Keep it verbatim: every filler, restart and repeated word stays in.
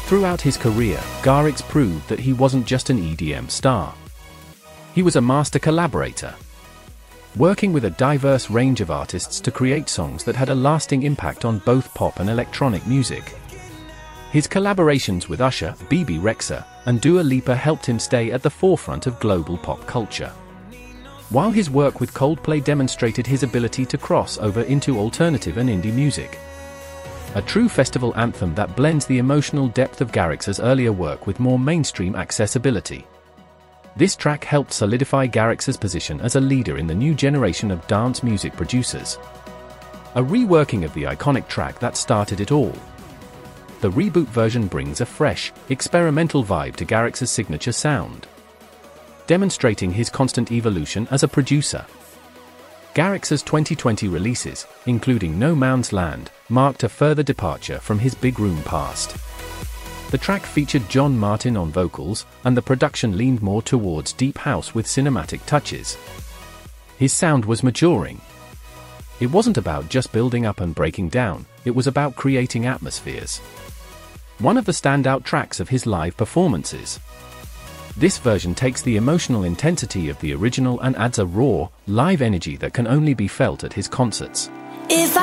Throughout his career, Garrix proved that he wasn't just an E D M star. He was a master collaborator, working with a diverse range of artists to create songs that had a lasting impact on both pop and electronic music. His collaborations with Usher, Bebe Rexha, and Dua Lipa helped him stay at the forefront of global pop culture, while his work with Coldplay demonstrated his ability to cross over into alternative and indie music. A true festival anthem that blends the emotional depth of Garrix's earlier work with more mainstream accessibility. This track helped solidify Garrix's position as a leader in the new generation of dance music producers. A reworking of the iconic track that started it all. The reboot version brings a fresh, experimental vibe to Garrix's signature sound, demonstrating his constant evolution as a producer. Garrix's twenty twenty releases, including No Man's Land, marked a further departure from his big room past. The track featured John Martin on vocals, and the production leaned more towards deep house with cinematic touches. His sound was maturing. It wasn't about just building up and breaking down, it was about creating atmospheres. One of the standout tracks of his live performances. This version takes the emotional intensity of the original and adds a raw, live energy that can only be felt at his concerts. If